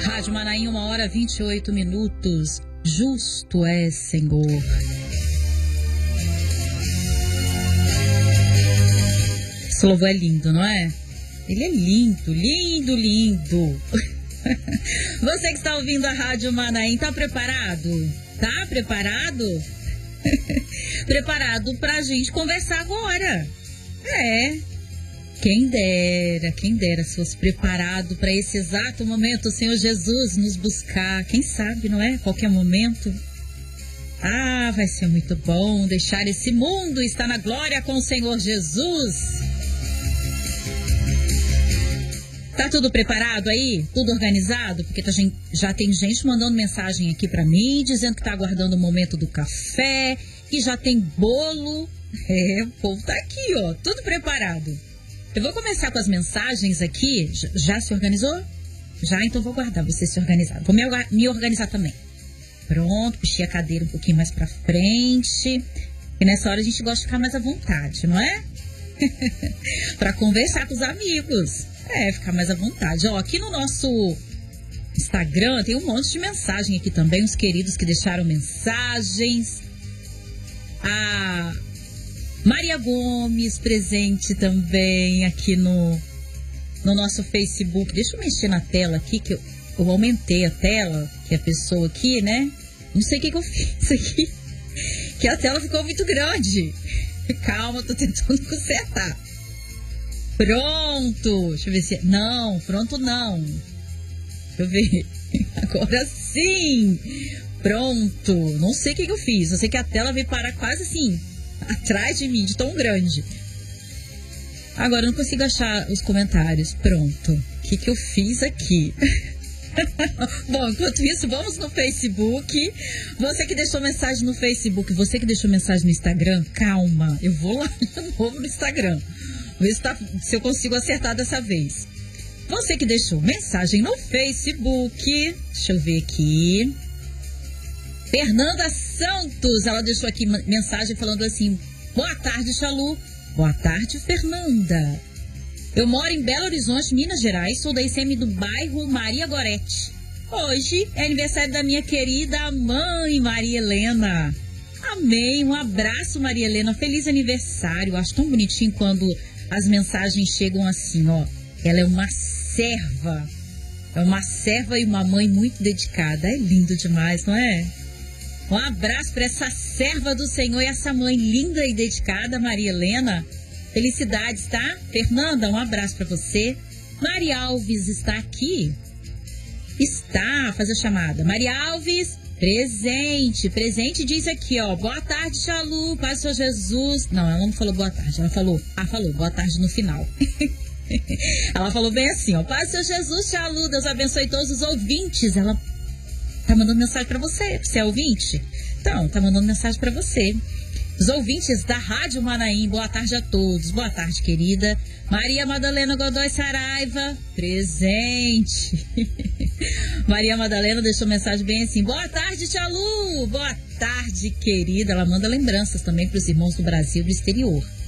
Rádio Manaim, 1h28. Justo é, Senhor. Esse louvor é lindo, não é? Ele é lindo, lindo, lindo. Você que está ouvindo a Rádio Manaim, tá preparado? Tá preparado? Preparado pra gente conversar agora. Quem dera se fosse preparado para esse exato momento, o Senhor Jesus nos buscar, quem sabe, não é? Qualquer momento. Vai ser muito bom deixar esse mundo estar na glória com o Senhor Jesus. Tá tudo preparado aí? Tudo organizado? Porque já tem gente mandando mensagem aqui pra mim, dizendo que tá aguardando o momento do café, que já tem bolo. O povo tá aqui, ó, tudo preparado. Eu vou começar com as mensagens aqui. Já se organizou? Já? Então vou guardar você se organizar. Vou me organizar também. Pronto, puxei a cadeira um pouquinho mais pra frente. E nessa hora a gente gosta de ficar mais à vontade, não é? Pra conversar com os amigos. Ficar mais à vontade. Ó, aqui no nosso Instagram tem um monte de mensagem aqui também. Uns queridos que deixaram mensagens. A Maria Gomes presente também aqui no nosso Facebook. Deixa eu mexer na tela aqui, que eu aumentei a tela, que a pessoa aqui, né? Não sei o que eu fiz aqui, que a tela ficou muito grande. Calma, tô tentando consertar. Pronto, deixa eu ver se... Não, pronto não. Deixa eu ver. Agora sim. Pronto. Não sei o que eu fiz. Eu sei que a tela veio parar quase assim, atrás de mim, de tão grande. Agora eu não consigo achar os comentários. Pronto. O que eu fiz aqui? Bom, enquanto isso, vamos no Facebook. Você que deixou mensagem no Facebook, você que deixou mensagem no Instagram, calma. Eu vou lá de novo no Instagram. Ver se eu consigo acertar dessa vez. Você que deixou mensagem no Facebook, deixa eu ver aqui. Fernanda Santos, ela deixou aqui mensagem falando assim: boa tarde, Chalu. Boa tarde, Fernanda. Eu moro em Belo Horizonte, Minas Gerais, sou da ICM do bairro Maria Gorete. Hoje é aniversário da minha querida mãe, Maria Helena. Amém, um abraço, Maria Helena, feliz aniversário. Eu acho tão bonitinho quando as mensagens chegam assim, ó. Ela é uma serva e uma mãe muito dedicada. É lindo demais, não é? Um abraço para essa serva do Senhor e essa mãe linda e dedicada, Maria Helena. Felicidades, tá? Fernanda, um abraço para você. Maria Alves está aqui? Faz a chamada. Maria Alves, presente diz aqui, ó. Boa tarde, Chalu, Paz do Senhor Jesus. Não, ela não falou boa tarde, ela falou boa tarde no final. Ela falou bem assim, ó. Paz do Senhor Jesus, Chalu, Deus abençoe todos os ouvintes. Ela tá mandando mensagem pra você. Você é ouvinte? Então, tá mandando mensagem pra você. Os ouvintes da Rádio Manaim, boa tarde a todos. Boa tarde, querida. Maria Madalena Godoy Saraiva, presente. Maria Madalena deixou mensagem bem assim: boa tarde, Tchalu. Boa tarde, querida. Ela manda lembranças também para os irmãos do Brasil e do exterior.